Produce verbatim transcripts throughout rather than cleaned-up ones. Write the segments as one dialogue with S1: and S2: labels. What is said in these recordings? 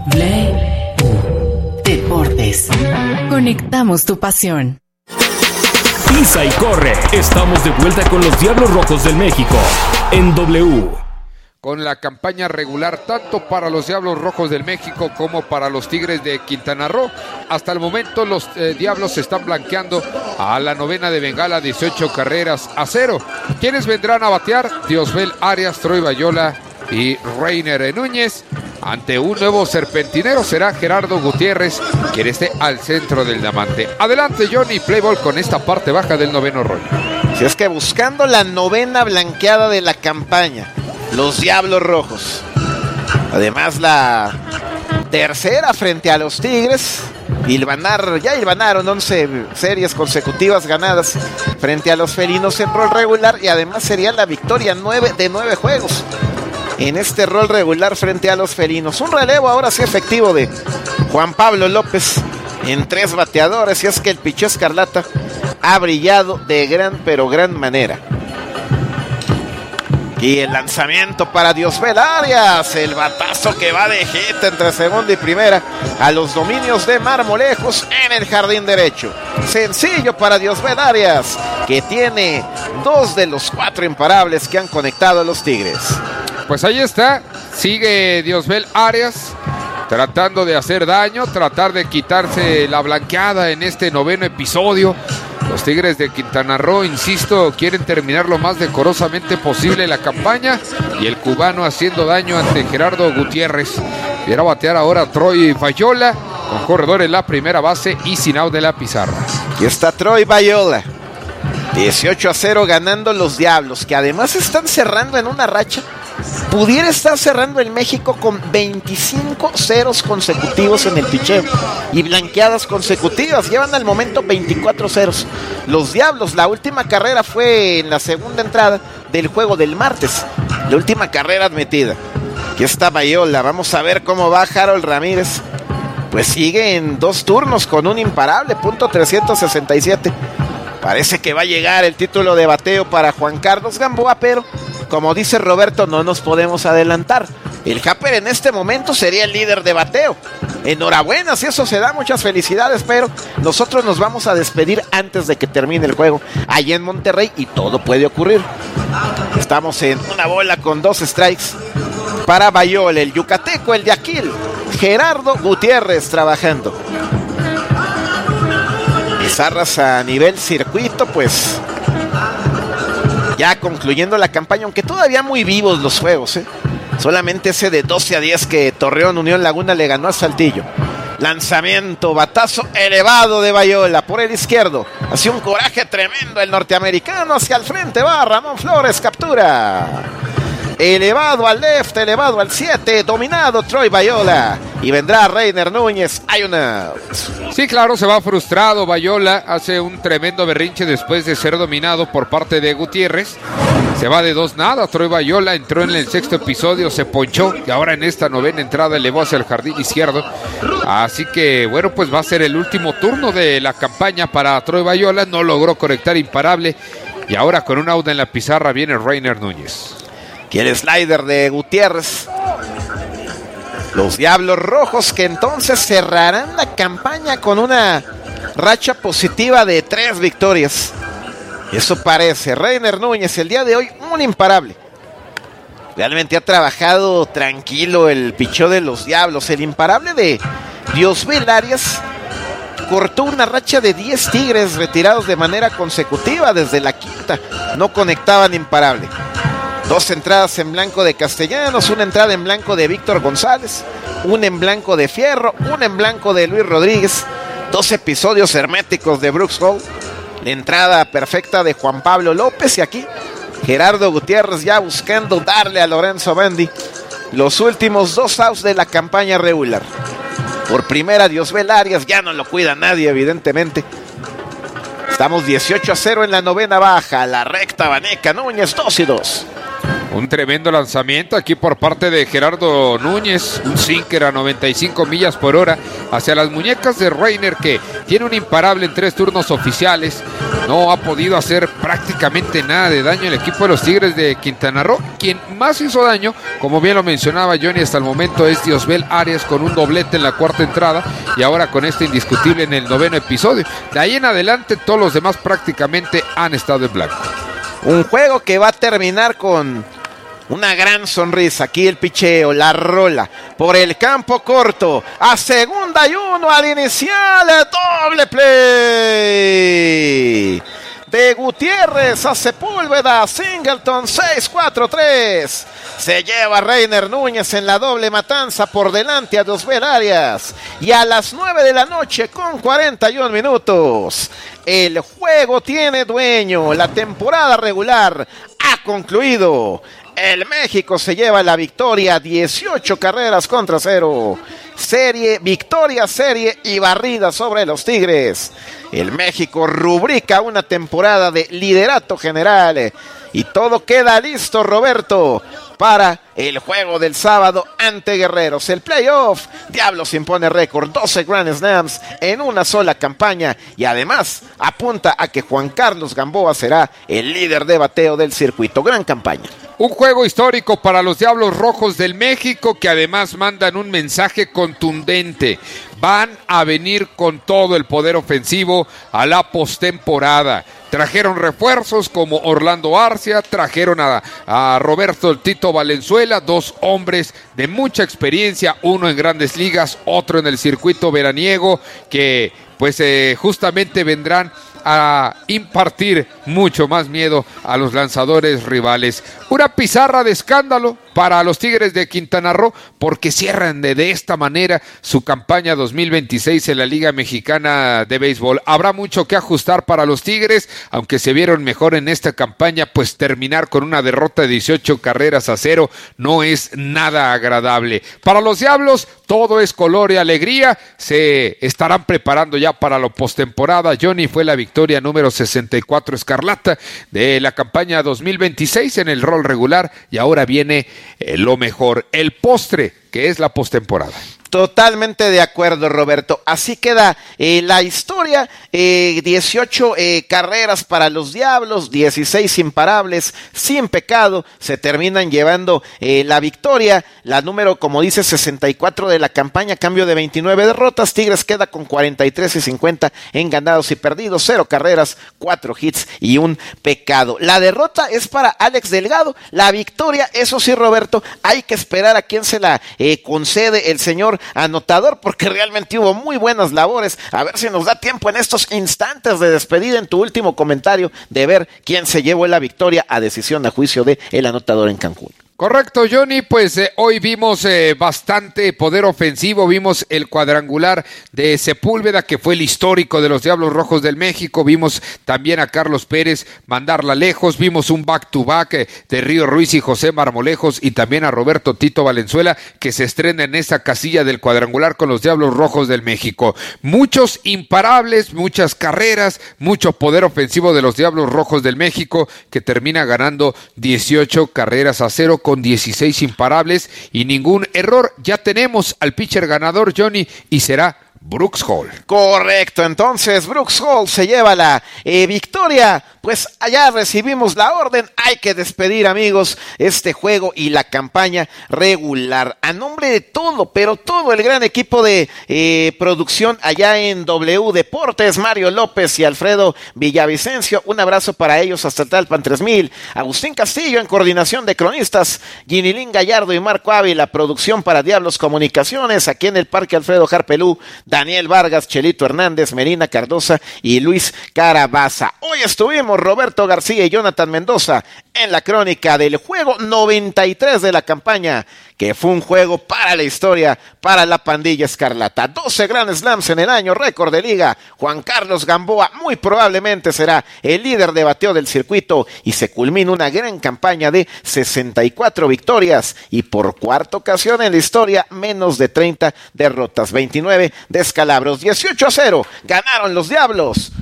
S1: W Deportes. Conectamos tu pasión.
S2: Pisa y corre. Estamos de vuelta con los Diablos Rojos del México en W.
S3: Con la campaña regular tanto para los Diablos Rojos del México como para los Tigres de Quintana Roo. Hasta el momento los eh, Diablos se están blanqueando a la novena de Bengala, dieciocho carreras a cero. ¿Quiénes vendrán a batear? Diosbel Arias, Troy Bayola y Reiner Núñez. Ante un nuevo serpentinero será Gerardo Gutiérrez, quien esté al centro del diamante. Adelante Johnny Playball con esta parte baja del noveno rollo.
S4: Si es que buscando la novena blanqueada de la campaña, los Diablos Rojos. Además la tercera frente a los Tigres. Hilvanar, ya hilvanaron once series consecutivas ganadas frente a los felinos en rol regular. Y además sería la victoria nueve de nueve juegos en este rol regular frente a los felinos. Un relevo ahora sí efectivo de Juan Pablo López en tres bateadores. Y es que el picheo escarlata ha brillado de gran pero gran manera. Y el lanzamiento para Diosbel Arias, el batazo que va de hit entre segunda y primera a los dominios de Marmolejos en el jardín derecho. Sencillo para Diosbel Arias, que tiene dos de los cuatro imparables que han conectado a los Tigres.
S3: Pues ahí está, sigue Diosbel Arias tratando de hacer daño, tratar de quitarse la blanqueada en este noveno episodio. Los Tigres de Quintana Roo, insisto, quieren terminar lo más decorosamente posible la campaña, y el cubano haciendo daño ante Gerardo Gutiérrez. Viera batear ahora Troy Bayola, con corredor en la primera base y sin out de la pizarra.
S4: Aquí está Troy Bayola, dieciocho a cero ganando los Diablos, que además están cerrando en una racha. Pudiera estar cerrando el México con veinticinco ceros consecutivos en el picheo y blanqueadas consecutivas. Llevan al momento veinticuatro ceros. Los Diablos, la última carrera fue en la segunda entrada del juego del martes. La última carrera admitida. Aquí está Bayola. Vamos a ver cómo va Harold Ramírez. Pues sigue en dos turnos con un imparable, punto trescientos sesenta y siete. Parece que va a llegar el título de bateo para Juan Carlos Gamboa, pero como dice Roberto, no nos podemos adelantar. El Japper en este momento sería el líder de bateo. Enhorabuena, si eso se da, muchas felicidades, pero nosotros nos vamos a despedir antes de que termine el juego allá en Monterrey y todo puede ocurrir. Estamos en una bola con dos strikes para Bayola, el yucateco, el de Aquil. Gerardo Gutiérrez trabajando. Pizarras a nivel circuito, pues ya concluyendo la campaña, aunque todavía muy vivos los juegos, ¿eh? Solamente ese de doce a diez que Torreón Unión Laguna le ganó a Saltillo. Lanzamiento, batazo elevado de Bayola por el izquierdo. Hace un coraje tremendo el norteamericano, hacia el frente va Ramón Flores, captura. Elevado al left, elevado al siete, dominado Troy Bayola. Y vendrá Reiner Núñez. Hay una...
S3: Sí, claro, se va frustrado Bayola. Hace un tremendo berrinche después de ser dominado por parte de Gutiérrez. Se va de dos nada. Troy Bayola entró en el sexto episodio, se ponchó. Y ahora en esta novena entrada elevó hacia el jardín izquierdo. Así que, bueno, pues va a ser el último turno de la campaña para Troy Bayola. No logró conectar imparable. Y ahora con un out en la pizarra viene Reiner Núñez.
S4: Y el slider de Gutiérrez. Los Diablos Rojos que entonces cerrarán la campaña con una racha positiva de tres victorias. Eso parece. Reiner Núñez el día de hoy un imparable. Realmente ha trabajado tranquilo el pichó de los Diablos. El imparable de Diosbel Arias cortó una racha de diez Tigres retirados de manera consecutiva desde la quinta. No conectaban imparable. Dos entradas en blanco de Castellanos, una entrada en blanco de Víctor González, una en blanco de Fierro, una en blanco de Luis Rodríguez, dos episodios herméticos de Brooks Hall, la entrada perfecta de Juan Pablo López, y aquí Gerardo Gutiérrez ya buscando darle a Lorenzo Bandi los últimos dos outs de la campaña regular. Por primera Diosbel Arias, ya no lo cuida nadie evidentemente. Estamos dieciocho a cero en la novena baja, la recta Vaneca Núñez, dos y dos.
S3: Un tremendo lanzamiento aquí por parte de Gerardo Núñez, un sinker a noventa y cinco millas por hora hacia las muñecas de Reiner, que tiene un imparable en tres turnos oficiales. No ha podido hacer prácticamente nada de daño el equipo de los Tigres de Quintana Roo. Quien más hizo daño, como bien lo mencionaba Johnny hasta el momento, es Diosbel Arias con un doblete en la cuarta entrada y ahora con este indiscutible en el noveno episodio. De ahí en adelante todos los demás prácticamente han estado en blanco.
S4: Un juego que va a terminar con una gran sonrisa. Aquí el picheo, la rola por el campo corto, a segunda y uno al inicial, doble play de Gutiérrez a Sepúlveda, Singleton, seis cuatro tres. Se lleva Reiner Núñez en la doble matanza por delante a Diosbel Arias. Y a las nueve de la noche con cuarenta y un minutos, el juego tiene dueño. La temporada regular ha concluido. El México se lleva la victoria, dieciocho carreras contra cero. Serie, victoria, serie y barrida sobre los Tigres. El México rubrica una temporada de liderato general. Y todo queda listo, Roberto, para el juego del sábado ante Guerreros. El playoff, Diablos impone récord, doce Grand Slams en una sola campaña. Y además apunta a que Juan Carlos Gamboa será el líder de bateo del circuito. Gran campaña.
S3: Un juego histórico para los Diablos Rojos del México, que además mandan un mensaje contundente. Van a venir con todo el poder ofensivo a la postemporada. Trajeron refuerzos como Orlando Arcia, trajeron a, a Roberto el Tito Valenzuela, dos hombres de mucha experiencia, uno en Grandes Ligas, otro en el circuito veraniego, que pues eh, justamente vendrán a impartir mucho más miedo a los lanzadores rivales. Una pizarra de escándalo para los Tigres de Quintana Roo, porque cierran de, de esta manera su campaña dos mil veintiséis en la Liga Mexicana de Béisbol. Habrá mucho que ajustar para los Tigres, aunque se vieron mejor en esta campaña, pues terminar con una derrota de dieciocho carreras a cero no es nada agradable. Para los Diablos todo es color y alegría, se estarán preparando ya para la postemporada. Johnny, fue la victoria número sesenta y cuatro escarlata de la campaña dos mil veintiséis en el rol regular, y ahora viene eh, lo mejor, el postre, que es la postemporada.
S4: Totalmente de acuerdo, Roberto. Así queda eh, la historia. Eh, dieciocho eh, carreras para los Diablos, dieciséis imparables, sin pecado. Se terminan llevando eh, la victoria. La número, como dice, sesenta y cuatro de la campaña, cambio de veintinueve derrotas. Tigres queda con cuarenta y tres y cincuenta en ganados y perdidos. Cero carreras, cuatro hits y un pecado. La derrota es para Alex Delgado. La victoria, eso sí, Roberto, hay que esperar a quién se la eh, concede el señor anotador, porque realmente hubo muy buenas labores. A ver si nos da tiempo en estos instantes de despedida, en tu último comentario, de ver quién se llevó la victoria a decisión, a juicio de el anotador en Cancún.
S3: Correcto, Johnny, pues eh, hoy vimos eh, bastante poder ofensivo, vimos el cuadrangular de Sepúlveda, que fue el histórico de los Diablos Rojos del México, vimos también a Carlos Pérez mandarla lejos, vimos un back-to-back eh, de Río Ruiz y José Marmolejos, y también a Roberto Tito Valenzuela, que se estrena en esta casilla del cuadrangular con los Diablos Rojos del México. Muchos imparables, muchas carreras, mucho poder ofensivo de los Diablos Rojos del México, que termina ganando dieciocho carreras a cero con dieciséis imparables y ningún error. Ya tenemos al pitcher ganador, Johnny, y será Brooks Hall.
S4: Correcto, entonces Brooks Hall se lleva la eh, victoria. Pues allá recibimos la orden. Hay que despedir, amigos, este juego y la campaña regular. A nombre de todo, pero todo el gran equipo de eh, producción allá en W Deportes, Mario López y Alfredo Villavicencio, un abrazo para ellos hasta Talpan tres mil. Agustín Castillo en coordinación de cronistas, Ginilín Gallardo y Marco Ávila, producción para Diablos Comunicaciones, aquí en el Parque Alfredo Harpelú, Daniel Vargas, Chelito Hernández, Merina Cardosa y Luis Carabaza. Hoy estuvimos Roberto García y Jonathan Mendoza en la crónica del juego noventa y tres de la campaña, que fue un juego para la historia, para la pandilla escarlata. doce Grand Slams en el año, récord de liga. Juan Carlos Gamboa muy probablemente será el líder de bateo del circuito, y se culmina una gran campaña de sesenta y cuatro victorias y por cuarta ocasión en la historia menos de treinta derrotas, veintinueve descalabros. Dieciocho a cero ganaron los Diablos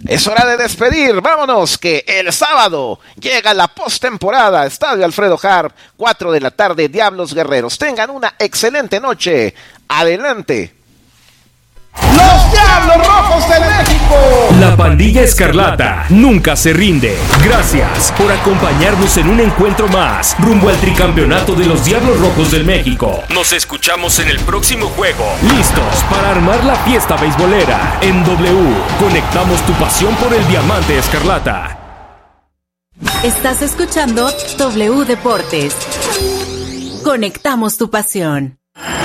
S4: Es hora de despedir. Vámonos, que el sábado llega la postemporada. Estadio Alfredo Harp, cuatro de la tarde, Diablos Guerreros. Tengan una excelente noche. Adelante. ¡Los Diablos Rojos de México!
S2: La pandilla escarlata nunca se rinde. Gracias por acompañarnos en un encuentro más rumbo al tricampeonato de los Diablos Rojos del México. Nos escuchamos en el próximo juego. Listos para armar la fiesta beisbolera. En W, conectamos tu pasión por el diamante escarlata.
S1: Estás escuchando W Deportes. Conectamos tu pasión.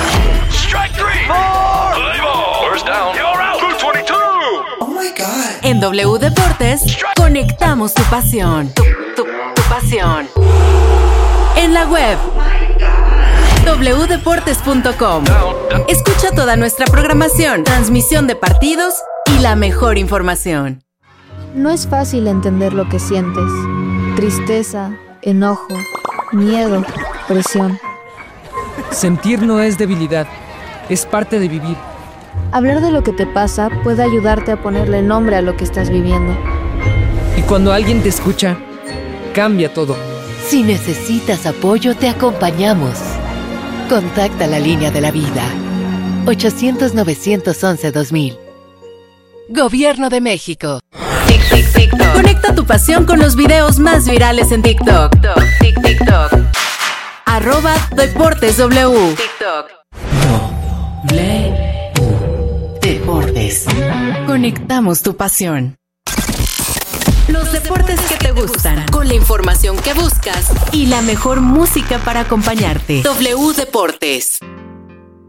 S1: En W Deportes, conectamos tu pasión. Tu, tu, tu pasión. En la web, doble u deportes punto com. Escucha toda nuestra programación, transmisión de partidos y la mejor información.
S5: No es fácil entender lo que sientes. Tristeza, enojo, miedo, presión.
S6: Sentir no es debilidad, es parte de vivir.
S5: Hablar de lo que te pasa puede ayudarte a ponerle nombre a lo que estás viviendo.
S6: Y cuando alguien te escucha, cambia todo.
S7: Si necesitas apoyo, te acompañamos. Contacta la línea de la vida. ochocientos, novecientos once, dos mil. Gobierno de México.
S1: Tic, tic, TikTok. Conecta tu pasión con los videos más virales en TikTok. Tic, TikTok. Arroba Deportes W. TikTok. W Deportes. Conectamos tu pasión. Los deportes que te gustan, con la información que buscas y la mejor música para acompañarte. W Deportes.